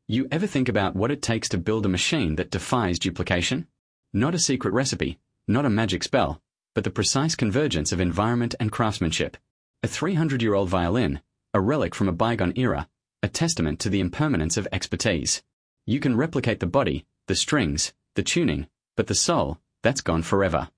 You ever think about what it takes to build a machine that defies duplication? Not a secret recipe, not a magic spell, but the precise convergence of environment and craftsmanship. A 300-year-old violin, a relic from a bygone era, a testament to the impermanence of expertise. You can replicate the body, the strings, the tuning, but the soul, that's gone forever.